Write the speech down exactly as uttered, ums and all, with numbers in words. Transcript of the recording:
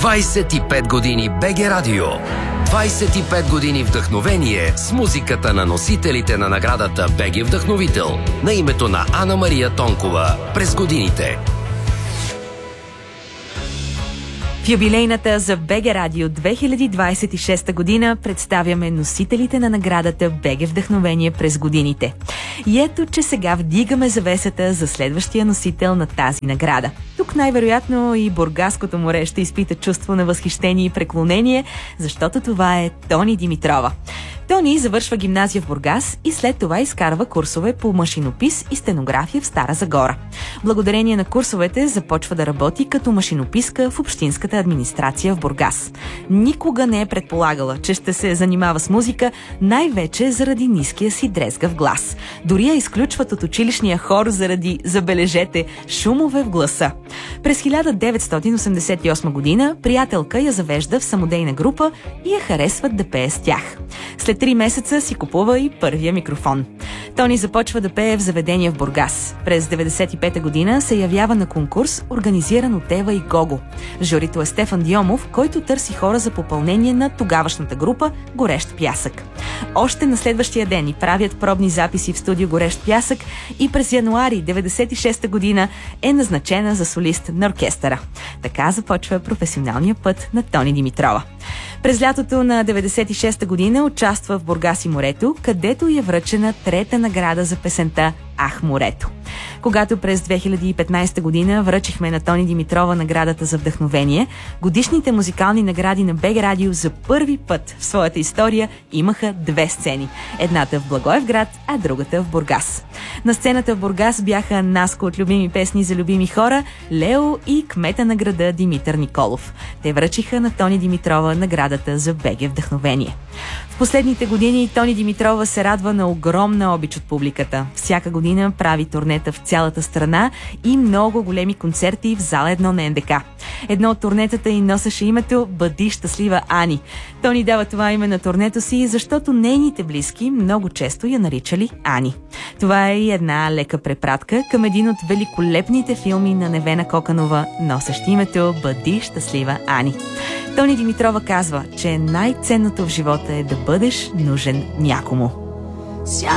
двайсет и пет години БГ Радио. двайсет и пет години вдъхновение с музиката на носителите на наградата БГ Вдъхновител на името на Ана Мария Тонкова през годините. В юбилейната за БГ Радио две хиляди двайсет и шеста година представяме носителите на наградата БГ Вдъхновение през годините. И ето, че сега вдигаме завесата за следващия носител на тази награда. Тук най-вероятно и Бургаското море ще изпита чувство на възхищение и преклонение, защото това е Тони Димитрова. Тони завършва гимназия в Бургас и след това изкарва курсове по машинопис и стенография в Стара Загора. Благодарение на курсовете започва да работи като машинописка в общинската администрация в Бургас. Никога не е предполагала, че ще се занимава с музика, най-вече заради ниския си дрезгав глас. Дори я изключват от училищния хор заради, забележете, шумове в гласа. През хиляда деветстотин осемдесет и осма година приятелка я завежда в самодейна група и я харесват да пее с тях. След три месеца си купува и първия микрофон. Тони започва да пее в заведения в Бургас. През деветдесет и пета година се явява на конкурс, организиран от Ева и Гого. Журито е Стефан Дионов, който търси хора за попълнение на тогавашната група Горещ пясък. Още на следващия ден и правят пробни записи в студио Горещ пясък и през януари деветдесет и шеста година е назначена за солист на оркестъра. Така започва професионалния път на Тони Димитрова. През лятото на деветдесет и шеста година участва в Бургас и морето, където е връчена трета награда за песента «Ах, морето». Когато през две хиляди и петнайсета година връчихме на Тони Димитрова наградата за вдъхновение, годишните музикални награди на БГ Радио за първи път в своята история имаха две сцени. Едната в Благоевград, а другата в Бургас. На сцената в Бургас бяха Наско от любими песни за любими хора, Лео и кмета на града Димитър Николов. Те връчиха на Тони Димитрова наградата за БГ Вдъхновение. В последните години Тони Димитрова се радва на огромна обич от публиката. Всяка година прави турнета в цялата страна и много големи концерти в зала едно на НДК. Едно от турнетата й носеше името «Бъди щастлива, Ани». Тони дава това име на турнето си, защото нейните близки много често я наричали Ани. Това е и една лека препратка към един от великолепните филми на Невена Коканова, носещ името «Бъди щастлива, Ани». Тони Димитрова казва, че най-ценното в живота е да бъдеш нужен някому.